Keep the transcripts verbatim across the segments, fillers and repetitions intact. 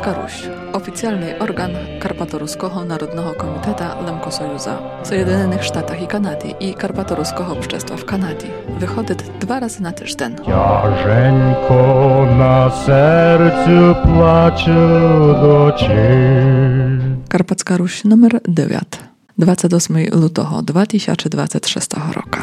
Karpacka Ruś, oficjalny organ Karpatoruskiego Narodnego Komiteta Lemkosojuza w Zjednoczonych Sztatach i Kanady i Karpatoruskiego Общества w Kanadzie. Wychodzi dwa razy na tydzień. Ciężko na sercu płacze do ciebie. Karpacka Ruś numer dziewięć, dwudziestego ósmego lutego dwa tysiące dwudziestego szóstego roku.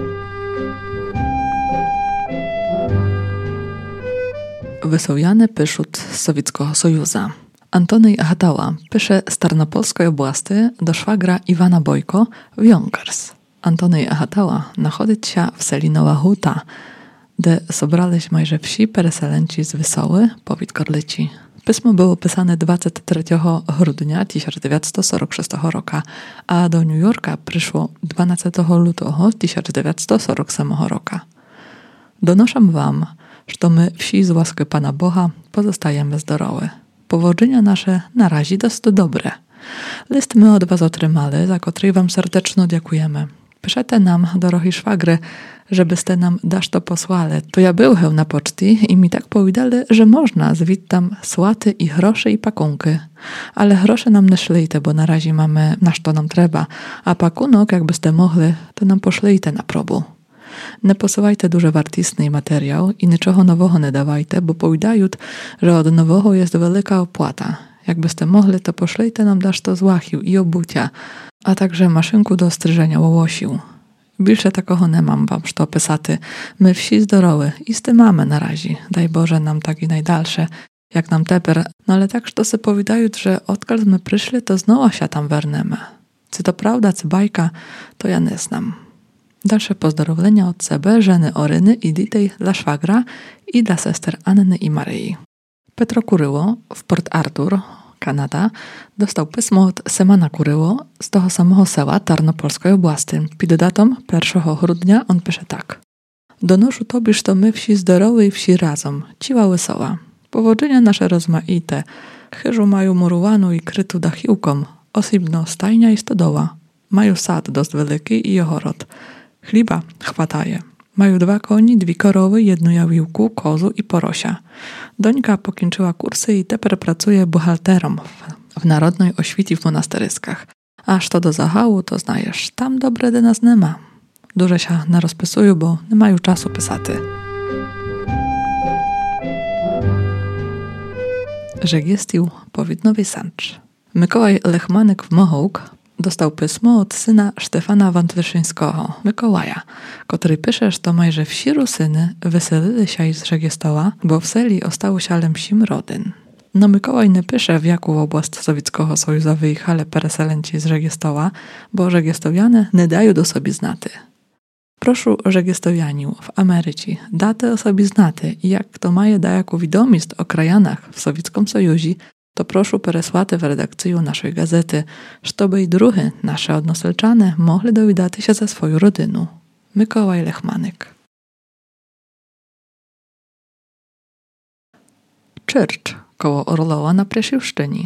Wysowiany pyszut z Sowieckiego Sojuza. Antony Hatała pisze z Tarnopolskiej oblasti do szwagra Iwana Bojko w Yonkers. Antony Hatała nachodzi się w Selinowa Huta, gdzie sobrali się majże wsi pereselenci z Wysoły, powiat Gorlici. Pismo było pisane dwudziestego trzeciego grudnia tysiąc dziewięćset czterdziestego szóstego roku, a do New Yorka przyszło dwunastego lutego tysiąc dziewięćset czterdziestego ósmego roku. Donoszę wam, że my wsi z łaski Pana Boha pozostajemy zdrowe. Powodzenia nasze na razie dość dobre. List my od was otrzymali, za który wam serdecznie dziękujemy. Piszete nam, drogi szwagry, żebyście nam dasz to posłali. To ja byłem na poczty i mi tak powiedzieli, że można zwić tam słaty i grosze i pakunki. Ale grosze nam nie szlijte, bo na razie mamy na co nam trzeba, a pakunok, jakbyście mogli, to nam poszlijte na probu. Nie posyłajcie duże wartistny materiał i niczego nowego nie dawajcie, bo powiadają, że od nowego jest wielka opłata. Jakbyście mogli, to poszlijte nam dasz to z łachił i obucia, a także maszynku do stryżenia łosił. Więcej takiego nie mam wam co pisaty. My wsi zdrowe i z tym mamy na razie. Daj Boże nam tak i najdalsze, jak nam teper. No ale tak, że se powiadają, że odkąd my przyszli, to znowu się tam wernemy. Czy to prawda, czy bajka, to ja nie znam. Dalsze pozdrowienia od sebe, żeny Oryny i ditej dla szwagra i dla sester Anny i Maryi. Petro Kuryło w Port Arthur, Kanada, dostał pismo od Semana Kuryło z tego samego sela Tarnopolskiej oblasti. Pod datą pierwszego grudnia on pisze tak. Donoszę tobie, że to my wsi zdrowe i wsi razem, ciła łysoła. Powodzenia nasze rozmaite, chyżu mają murowaną i krytu dachiłką, osibno stajnia i stodoła. Mają sad dość wielki i ogród. Chliba chwataje. Mają dwa koni, dwie korowy, jedną jawiłku, kozu i porosia. Dońka pokończyła kursy i teper pracuje buchalterą w, w Narodnej Oświci w monasteryskach. Aż to do zachału, to znajesz, tam dobre de nas nie ma. Duże się narozpisują, bo nie mają czasu pisaty. Żegiestiu powiat Nowy Sącz. Mikołaj Lechmanek w Mohołk dostał pismo od syna Stefana Wątlyszyńskiego, Mikołaja, który pisze, że to majże wsi syny wyselili się z Żegiestoła, bo w seli ostało się lemsim rodyn. No Mikołaj nie pisze, w jaką oblast Sowieckiego Sojuza wyjechali pereselenci z Żegiestoła, bo Żegiestowianie nie dają do sobie znaty. Proszę Żegiestowianiu w Ameryce, date o sobie znaty i jak to maje da jaką wiadomość o krajanach w Sowieckim Sojuzie, to proszę peresłaty w redakcję naszej gazety, żeby i druhy nasze odnoselczane mogli dowiedzieć się ze swoją rodyną. Mikołaj Lechmanek. Czyrcz koło Orlowa na Presiłszczyni.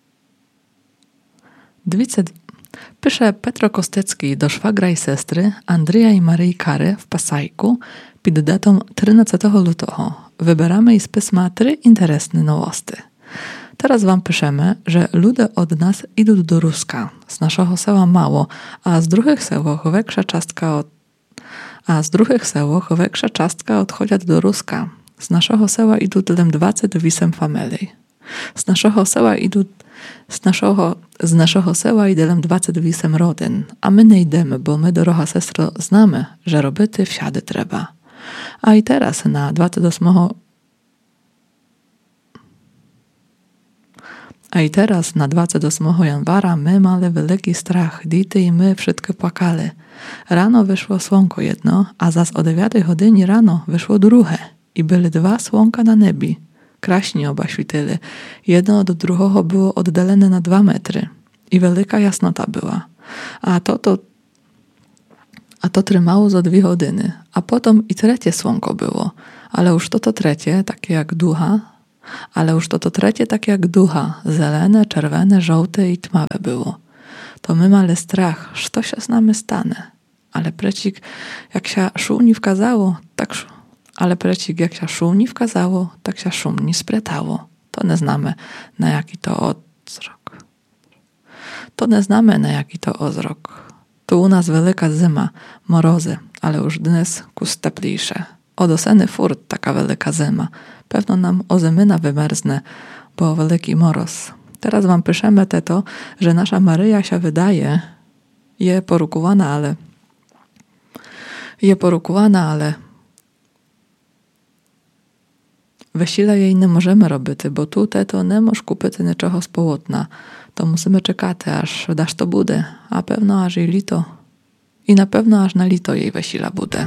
Dwice... Pisze Petro Kostecki do szwagra i sestry Andrzeja i Maryi Kary w Pasajku pod datą trzynastego lutego. Wybieramy z pisma trzy interesne nowości. Teraz wam piszemy, że ludzie od nas idą do Ruska. Z naszego sela mało, a z druhych sełoch większa czastka od... a z druhych sełoch większa czastka odchodzą do Ruska. Z naszego sela idą tylem dwadzieścia osiem familii. Z naszego sela idą z naszego, z naszego sela idą dwadzieścia osiem rodyn, a my nie idziemy, bo my, droga sestro, znamy, że roboty wsiady trzeba. A i teraz na dwudziestego ósmego A i teraz na dwudziestego ósmego januara my mali wielki strach, dity i my wszystkie płakali. Rano wyszło słonko jedno, a zas o dziewiątej godzinie rano wyszło drugie i były dwa słonka na nebi. Kraśnie oba śwityli. Jedno od drugiego było oddalone na dwa metry i wielka jasnota była. A to to a to trzymało za dwie godziny, a potem i trzecie słonko było, ale już to to trzecie, takie jak ducha, ale już to to trzecie takie jak ducha, zelene, czerwone, żółte i tmawe było. To my mali strach, że się z nami stanie. Ale precik, jak się szum nie wkazało, tak ale precik, jak się szum nie wkazało, tak się szum nie spretało. To to nie znamy, na jaki to ozrok. To nie znamy, na jaki to ozrok. Tu u nas wielka zima, morozy, ale już dnes kus teplejsze. Od oseny furt taka wielka zima. Pewno nam ozymyna wymerzne, bo wielki moroz. Teraz wam piszemy te to, że nasza Maryja się wydaje, je porukowana, ale je porukowana, ale wesila jej nie możemy robić, bo tu te to nie możesz kupić niczego z połotna. To musimy czekać, aż dasz to bude, a pewno aż jej lito i na pewno aż na lito jej wesila bude.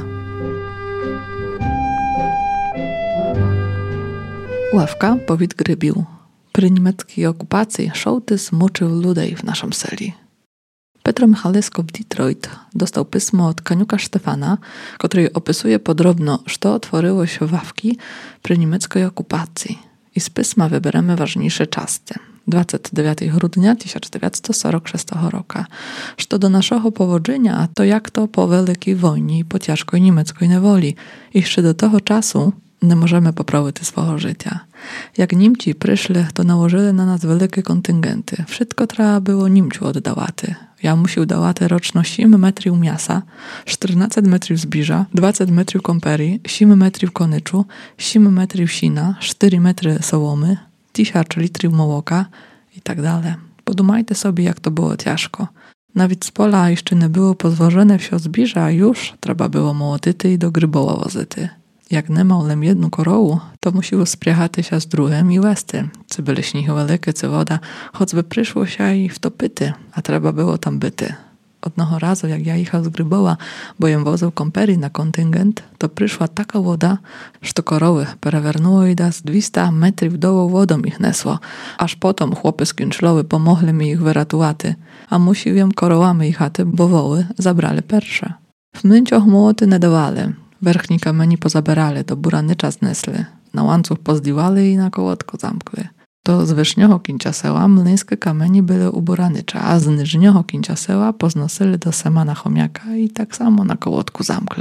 Ławka powid grybił. Przy niemieckiej okupacji sołtys muczył ludzi w naszym seli. Petro Michalesko w Detroit dostał pismo od Kaniuka Stefana, który opisuje podrobno, co otworzyło się ławki przy niemieckiej okupacji. I z pisma wybieramy ważniejsze czasy. dwudziestego dziewiątego grudnia tysiąc dziewięćset czterdziestego szóstego roku. Co do naszego powodzenia, to jak to po wielkiej wojnie i po ciężkiej niemieckiej niewoli. I jeszcze do tego czasu nie możemy poprawić swojego życia. Jak Niemcy przyszli, to nałożyli na nas wielkie kontyngenty. Wszystko trzeba było Niemcu oddawać. Ja musiał dawać rocznie siedem metrów mięsa, czternaście metrów zbiża, dwadzieścia metrów komperii, siedem metrów konyczu, siedem metrów sina, cztery metry sołomy, tysiąc litrów mołoka i tak dalej. Podumajcie sobie, jak to było ciężko. Nawet z pola jeszcze nie było pozwożone wsio zbiża, a już trzeba było mołotyty i do gryboła wozyty. Jak nie miał lem jedną korołu, to musiło spriechać się z drugim i westy. Czy byli śniegi wielkie, czy woda, choćby przyszło się i wtopyty, a trzeba było tam byty. Odnoho razu, jak ja jechał z Gryboła, bo jem wozył komperii na kontyngent, to przyszła taka woda, że to koroły perewernuło i da z dwieście metrów dołu wodą ich nesło, aż potom chłopy z Künczlowy pomogli mi ich wyratowaty, a musił jem korołami jechaty, bo woły zabrali persze. W męcioch młoty nie dawali. Werchni kamieni pozabierali, do buranycza znesli, na łańcuch pozdiwali i na kołotko zamkli. To z wyżnioho kinciaseła młyńskie kamieni były u buranycza, a z niżnioho kinciaseła poznosili do semana chomiaka i tak samo na kołotku zamkli.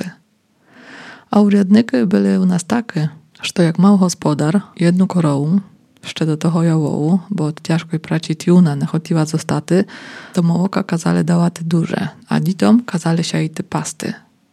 A urядniki byli u nas takie, że to jak mał gospodar jedną korołu, jeszcze do toho jawołu, bo od ciężkiej pracy tiuna nie chodziła zostaty, to mołoka kazali dawaty duże, a dzitom kazali się i ty pasty.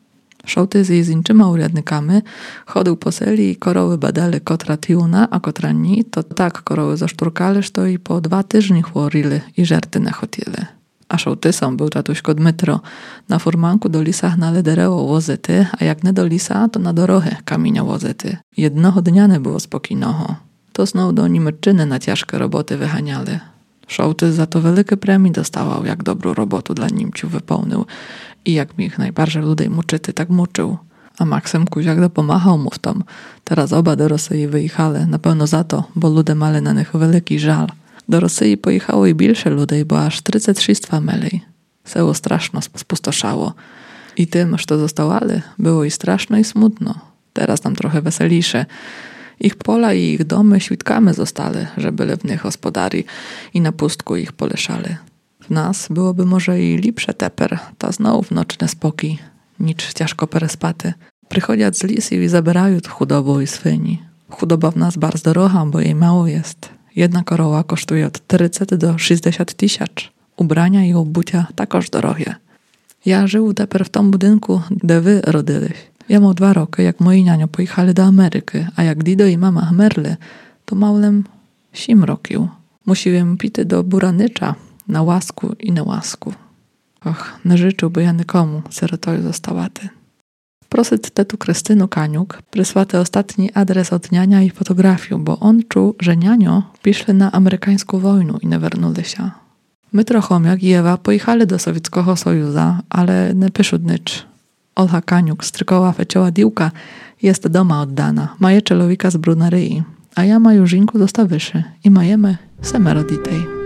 Sołtys z inczyma urядnikami chodził po seli i koroły badali kotra tiuna, a kotra ni, to tak koroły zaszturkali, że i po dwa tyżni chworili i żerty nie chodzili. A sołtysom był tatuśko Dmytro. Na furmanku do lisa hnali dereło wozyty, a jak nie do lisa, to na dorochę kamienia wozyty. Jednego dnia nie było spokojnego. To znowu do Niemczyny na ciężkie roboty wyhaniali. Sołtys za to wielkie premii dostawał, jak dobrą robotę dla Niemców wypełnił i jak mi ich najbardziej ludzi muczyty, tak muczył. A Maksym Kuziak dopomachał mu w tom. Teraz oba do Rosji wyjechali, na pewno za to, bo ludzie mali na nich wielki żal. Do Rosji pojechało i więcej ludzi, bo aż trzydzieści sześć mieli. Seło straszno spustoszało. I tym, że to zostawali, było i straszno i smutno. Teraz tam trochę weselisze. Ich pola i ich domy świadkami zostali, że byli w nich gospodari i na pustku ich poleszali. W nas byłoby może i lepsze teper, to znowu nocny spokój, nicz ciężko perespaty. Przychodzą z lisów i zabierają chudobę i swyni. Chudoba w nas bardzo droga, bo jej mało jest. Jedna koroła kosztuje od trzydziestu do sześćdziesięciu tysięcy. Ubrania i obucia takoż drogie. Ja żył teper w tym budynku, gdzie wy rodyliś. Ja miał dwa roky, jak moi nianio pojechali do Ameryki, a jak Dido i mama merli, to małym sim rokił. Musiłem pity do buranycza, na łasku i na łasku. Och, nie życzyłby ja nikomu serotoju zostałaty. Prosyt tetu Krystynu Kaniuk przysłaty ostatni adres od niania i fotografię, bo on czuł, że nianio piszli na amerykańską wojnę i nie wernuli się. My trochomiak i Ewa pojechali do Sowieckiego Sojuza, ale nie piszą nicz. Olha Kaniuk, strykoła fecioła diłka, jest doma oddana, maje czelowika z Brunaryi, a ja maju żinku zostawiszy i majemy semero ditej.